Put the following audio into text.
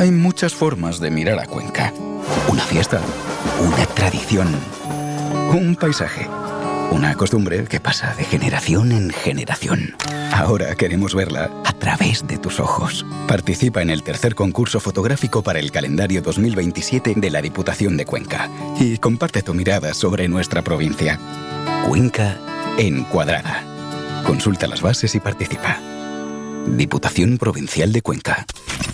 Hay muchas formas de mirar a Cuenca. Una fiesta, una tradición, un paisaje, una costumbre que pasa de generación en generación. Ahora queremos verla a través de tus ojos. Participa en el tercer concurso fotográfico para el calendario 2027 de la Diputación de Cuenca y comparte tu mirada sobre nuestra provincia. Cuenca encuadrada. Consulta las bases y participa. Diputación Provincial de Cuenca.